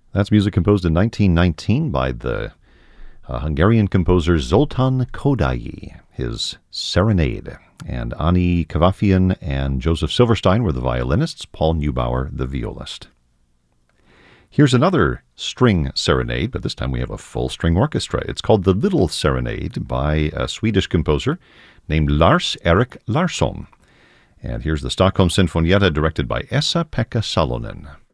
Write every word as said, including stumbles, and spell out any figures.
That's music composed in nineteen nineteen by the uh, Hungarian composer Zoltán Kodály, his Serenade. And Ani Kavafian and Joseph Silverstein were the violinists, Paul Neubauer the violist. Here's another string serenade, but this time we have a full string orchestra. It's called The Little Serenade by a Swedish composer named Lars-Erik Larsson. And here's the Stockholm Sinfonietta directed by Esa-Pekka Salonen.